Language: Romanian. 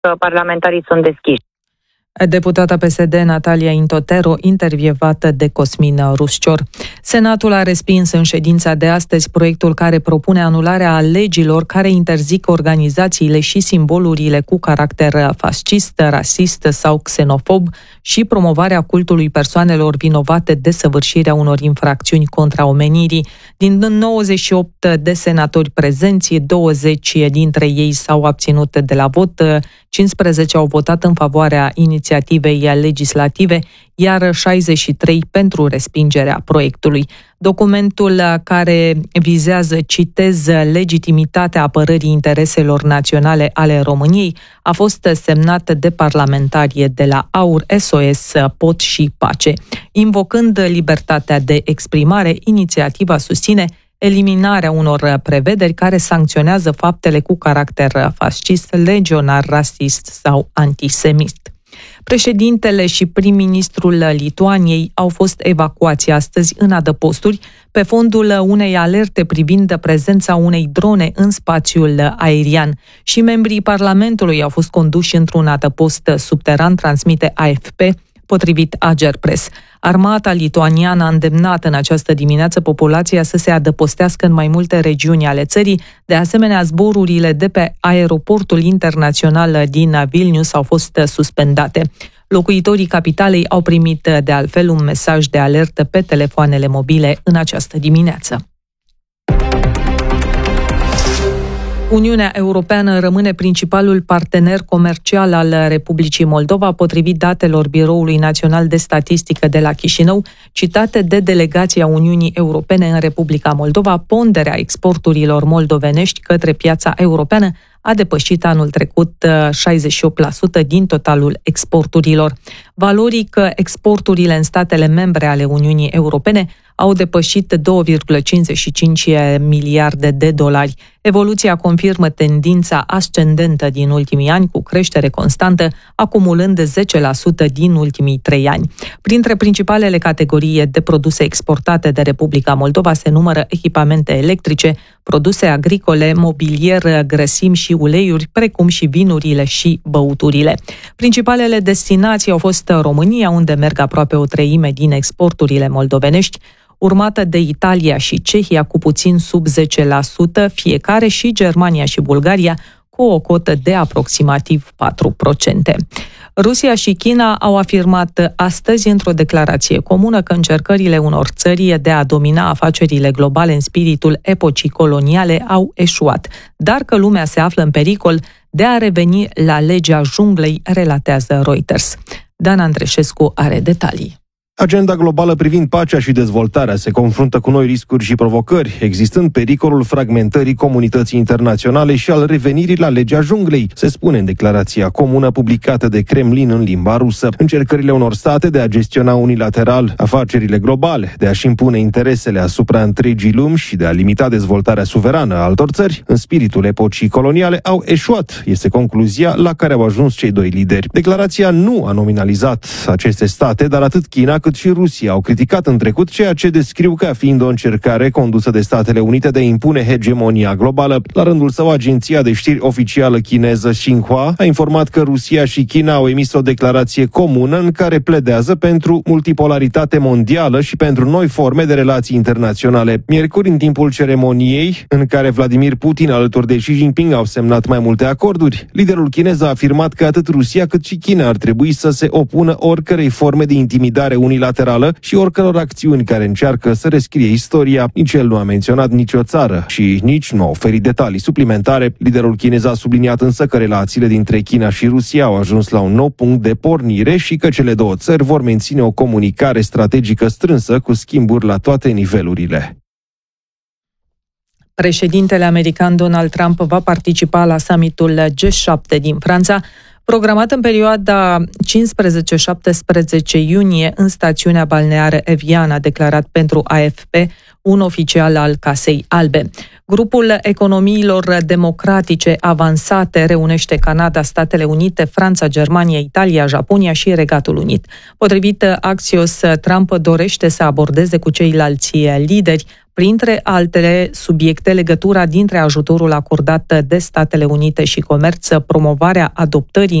parlamentarii sunt deschiși. Deputata PSD Natalia Intotero, intervievată de Cosmin Ruscior. Senatul a respins în ședința de astăzi proiectul care propune anularea legilor care interzic organizațiile și simbolurile cu caracter fascist, rasist sau xenofob și promovarea cultului persoanelor vinovate de săvârșirea unor infracțiuni contra omenirii. Din 98 de senatori prezenți, 20 dintre ei s-au abținut de la vot, 15 au votat în favoarea inițiativei legislative, iar 63 pentru respingerea proiectului. Documentul care vizează, citez, legitimitatea apărării intereselor naționale ale României a fost semnat de parlamentari de la AUR, SOS, POT și PACE. Invocând libertatea de exprimare, inițiativa susține eliminarea unor prevederi care sancționează faptele cu caracter fascist, legionar, rasist sau antisemit. Președintele și prim-ministrul Lituaniei au fost evacuați astăzi în adăposturi pe fondul unei alerte privind prezența unei drone în spațiul aerian și membrii Parlamentului au fost conduși într-un adăpost subteran, transmite AFP, potrivit Agerpres. Armata lituaniană a îndemnat în această dimineață populația să se adăpostească în mai multe regiuni ale țării. De asemenea, zborurile de pe aeroportul internațional din Vilnius au fost suspendate. Locuitorii capitalei au primit de altfel un mesaj de alertă pe telefoanele mobile în această dimineață. Uniunea Europeană rămâne principalul partener comercial al Republicii Moldova, potrivit datelor Biroului Național de Statistică de la Chișinău, citate de delegația Uniunii Europene în Republica Moldova. Ponderea exporturilor moldovenești către piața europeană a depășit anul trecut 68% din totalul exporturilor. Valoric, exporturile în statele membre ale Uniunii Europene au depășit 2,55 miliarde de dolari. Evoluția confirmă tendința ascendentă din ultimii ani, cu creștere constantă, acumulând 10% din ultimii 3 ani. Printre principalele categorii de produse exportate de Republica Moldova se numără echipamente electrice, produse agricole, mobilier, grăsimi și uleiuri, precum și vinurile și băuturile. Principalele destinații au fost România, unde merg aproape o treime din exporturile moldovenești, urmată de Italia și Cehia cu puțin sub 10% fiecare și Germania și Bulgaria cu o cotă de aproximativ 4%. Rusia și China au afirmat astăzi într-o declarație comună că încercările unor țări de a domina afacerile globale în spiritul epocii coloniale au eșuat, dar că lumea se află în pericol de a reveni la legea junglei, relatează Reuters. Dan Andreșescu are detalii. Agenda globală privind pacea și dezvoltarea se confruntă cu noi riscuri și provocări, existând pericolul fragmentării comunității internaționale și al revenirii la legea junglei, se spune în declarația comună publicată de Kremlin în limba rusă. Încercările unor state de a gestiona unilateral afacerile globale, de a-și impune interesele asupra întregii lumi și de a limita dezvoltarea suverană a altor țări, în spiritul epocii coloniale, au eșuat, este concluzia la care au ajuns cei doi lideri. Declarația nu a nominalizat aceste state, dar atât China cât și Rusia au criticat în trecut ceea ce descriu ca fiind o încercare condusă de Statele Unite de a impune hegemonia globală. La rândul său, agenția de știri oficială chineză Xinhua a informat că Rusia și China au emis o declarație comună în care pledează pentru multipolaritate mondială și pentru noi forme de relații internaționale. Miercuri, în timpul ceremoniei, în care Vladimir Putin alături de Xi Jinping au semnat mai multe acorduri, liderul chinez a afirmat că atât Rusia cât și China ar trebui să se opună oricărei forme de intimidare unilaterală și oricăror acțiuni care încearcă să rescrie istoria. Nici el nu a menționat nicio țară și nici nu a oferit detalii suplimentare. Liderul chinez a subliniat însă că relațiile dintre China și Rusia au ajuns la un nou punct de pornire și că cele două țări vor menține o comunicare strategică strânsă cu schimburi la toate nivelurile. Președintele american Donald Trump va participa la summitul G7 din Franța, programat în perioada 15-17 iunie în stațiunea balneară Evian, a declarat pentru AFP un oficial al Casei Albe. Grupul economiilor democratice avansate reunește Canada, Statele Unite, Franța, Germania, Italia, Japonia și Regatul Unit. Potrivit Axios, Trump dorește să abordeze cu ceilalți lideri Printre altele subiecte, legătura dintre ajutorul acordat de Statele Unite și comerț, promovarea adoptării